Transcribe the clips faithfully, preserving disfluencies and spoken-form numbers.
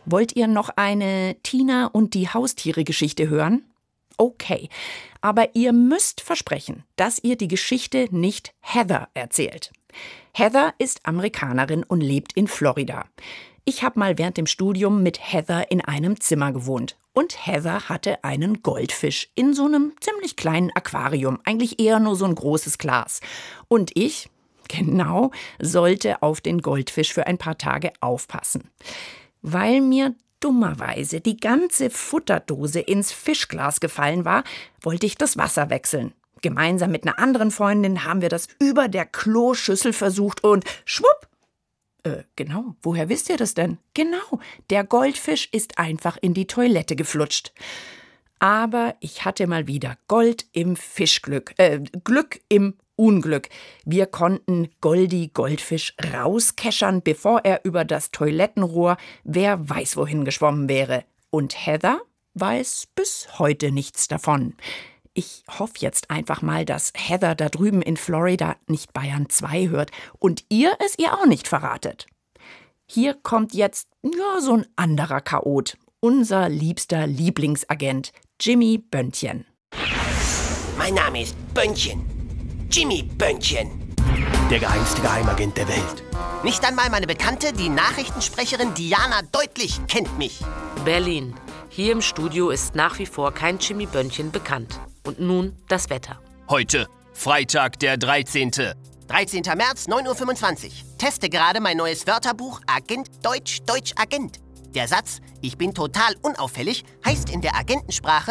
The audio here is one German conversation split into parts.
Wollt ihr noch eine Tina und die Haustiere-Geschichte hören? Okay, aber ihr müsst versprechen, dass ihr die Geschichte nicht Heather erzählt. Heather ist Amerikanerin und lebt in Florida. Ich habe mal während dem Studium mit Heather in einem Zimmer gewohnt. Und Heather hatte einen Goldfisch in so einem ziemlich kleinen Aquarium, eigentlich eher nur so ein großes Glas. Und ich, genau, sollte auf den Goldfisch für ein paar Tage aufpassen. Weil mir dummerweise die ganze Futterdose ins Fischglas gefallen war, wollte ich das Wasser wechseln. Gemeinsam mit einer anderen Freundin haben wir das über der Kloschüssel versucht und schwupp! Äh, genau, woher wisst ihr das denn? Genau, der Goldfisch ist einfach in die Toilette geflutscht. Aber ich hatte mal wieder Gold im Fischglück, äh, Glück im Unglück. Wir konnten Goldi Goldfisch rauskeschern, bevor er über das Toilettenrohr wer weiß wohin geschwommen wäre. Und Heather weiß bis heute nichts davon. Ich hoffe jetzt einfach mal, dass Heather da drüben in Florida nicht Bayern zwei hört und ihr es ihr auch nicht verratet. Hier kommt jetzt ja, so ein anderer Chaot, unser liebster Lieblingsagent, Jimmy Bönnchen. Mein Name ist Bönnchen. Jimmy Bönnchen. Der geheimste Geheimagent der Welt. Nicht einmal meine Bekannte, die Nachrichtensprecherin Diana Deutlich, kennt mich. Berlin. Hier im Studio ist nach wie vor kein Jimmy Bönnchen bekannt. Und nun das Wetter. Heute, Freitag, der dreizehnte dreizehnter März, neun Uhr fünfundzwanzig. Teste gerade mein neues Wörterbuch Agent Deutsch, Deutsch, Agent. Der Satz, ich bin total unauffällig, heißt in der Agentensprache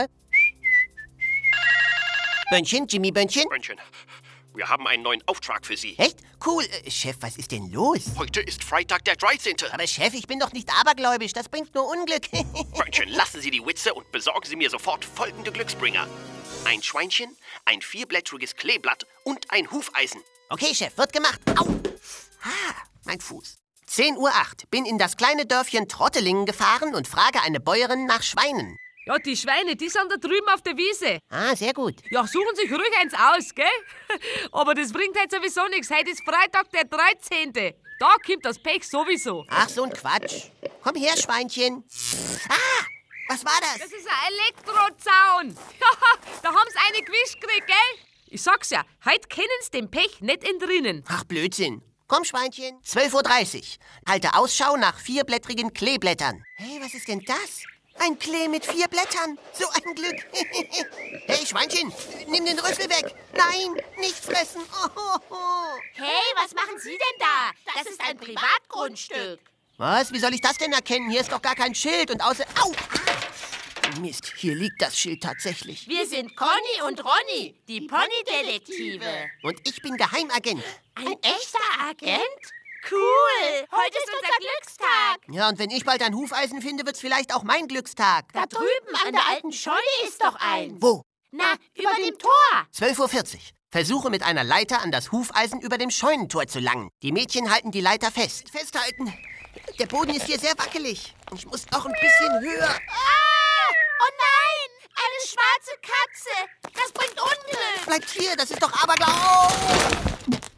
Bönnchen, Jimmy Bönnchen. Bönnchen, wir haben einen neuen Auftrag für Sie. Echt? Cool. Äh, Chef, was ist denn los? Heute ist Freitag, der dreizehnte Aber Chef, ich bin doch nicht abergläubisch. Das bringt nur Unglück. Bönnchen, lassen Sie die Witze und besorgen Sie mir sofort folgende Glücksbringer. Ein Schweinchen, ein vierblättriges Kleeblatt und ein Hufeisen. Okay, Chef, wird gemacht. Au! Ah, mein Fuß. zehn Uhr acht. Bin in das kleine Dörfchen Trottelingen gefahren und frage eine Bäuerin nach Schweinen. Ja, die Schweine, die sind da drüben auf der Wiese. Ah, sehr gut. Ja, suchen sich ruhig eins aus, gell? Aber das bringt halt sowieso nichts. Heute ist Freitag, der dreizehnte Da kommt das Pech sowieso. Ach, so ein Quatsch. Komm her, Schweinchen. Ah, was war das? Das ist ein Elektrozaun. Da haben sie eine gewischt gekriegt, gell? Ich sag's ja, heute kennen sie den Pech nicht entrinnen. Ach, Blödsinn. Komm, Schweinchen. zwölf Uhr dreißig. Halte Ausschau nach vierblättrigen Kleeblättern. Hey, was ist denn das? Ein Klee mit vier Blättern. So ein Glück. Hey, Schweinchen, nimm den Rüssel weg. Nein, nicht fressen. Oh, oh, oh. Hey, was machen Sie denn da? Das ist ein Privatgrundstück. Was? Wie soll ich das denn erkennen? Hier ist doch gar kein Schild und außer... Au! Mist, hier liegt das Schild tatsächlich. Wir sind Conny und Ronny, die Ponydetektive. Und ich bin Geheimagent. Ein echter Agent? Cool! Heute ist unser Glückstag. Ja, und wenn ich bald ein Hufeisen finde, wird's vielleicht auch mein Glückstag. Da drüben an der alten Scheune ist doch ein. Wo? Na, über dem Tor. zwölf Uhr vierzig. Versuche mit einer Leiter an das Hufeisen über dem Scheunentor zu langen. Die Mädchen halten die Leiter fest. Festhalten. Der Boden ist hier sehr wackelig. Ich muss noch ein bisschen höher. Ah! Oh nein! Eine schwarze Katze. Das bringt Unglück. Bleibt hier, das ist doch Aberglaube.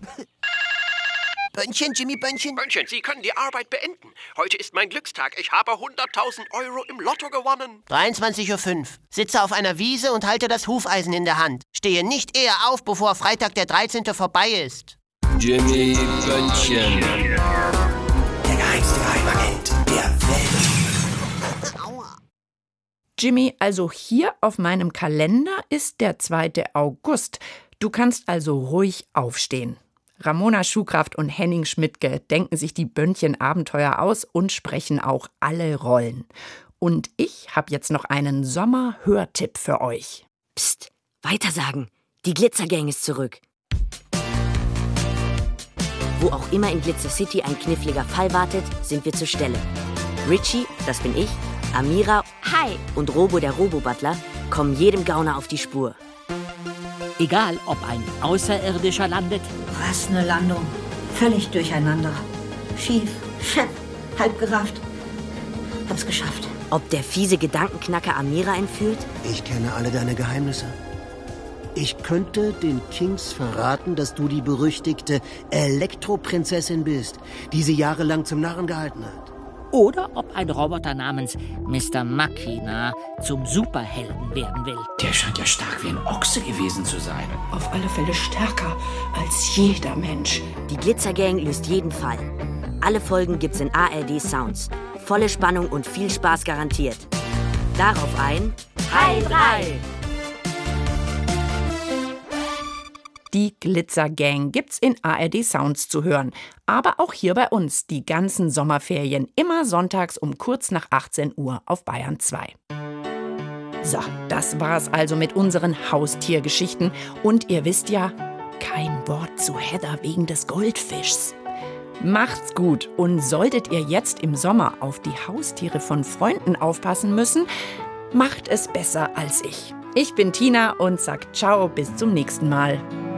Bönnchen, Jimmy Bönnchen. Bönnchen, Sie können die Arbeit beenden. Heute ist mein Glückstag. Ich habe hunderttausend Euro im Lotto gewonnen. dreiundzwanzig Uhr fünf. Sitze auf einer Wiese und halte das Hufeisen in der Hand. Stehe nicht eher auf, bevor Freitag der dreizehnte vorbei ist. Jimmy Bönnchen. Der geheimste Geheimagent der Welt. Aua. Jimmy, also hier auf meinem Kalender ist der zweite August. Du kannst also ruhig aufstehen. Ramona Schuhkraft und Henning Schmidtke denken sich die Bönnchen-Abenteuer aus und sprechen auch alle Rollen. Und ich habe jetzt noch einen Sommer-Hörtipp für euch. Psst, weitersagen. Die Glitzergang ist zurück. Wo auch immer in Glitzer City ein kniffliger Fall wartet, sind wir zur Stelle. Richie, das bin ich, Amira, hi, und Robo, der Robo-Butler, kommen jedem Gauner auf die Spur. Egal, ob ein Außerirdischer landet. Was eine Landung. Völlig durcheinander. Schief, schepp, halb gerafft. Hab's geschafft. Ob der fiese Gedankenknacker Amira entführt? Ich kenne alle deine Geheimnisse. Ich könnte den Kings verraten, dass du die berüchtigte Elektroprinzessin bist, die sie jahrelang zum Narren gehalten hat. oder ob ein Roboter namens Mister Machina zum Superhelden werden will. Der scheint ja stark wie ein Ochse gewesen zu sein. Auf alle Fälle stärker als jeder Mensch. Die Glitzergang löst jeden Fall. Alle Folgen gibt's in A R D Sounds. Volle Spannung und viel Spaß garantiert. Darauf ein Teil drei! Die Glitzergang gibt's in A R D Sounds zu hören. Aber auch hier bei uns die ganzen Sommerferien. Immer sonntags um kurz nach achtzehn Uhr auf Bayern zwei. So, das war's also mit unseren Haustiergeschichten. Und ihr wisst ja, kein Wort zu Heather wegen des Goldfischs. Macht's gut. Und solltet ihr jetzt im Sommer auf die Haustiere von Freunden aufpassen müssen, macht es besser als ich. Ich bin Tina und sag ciao, bis zum nächsten Mal.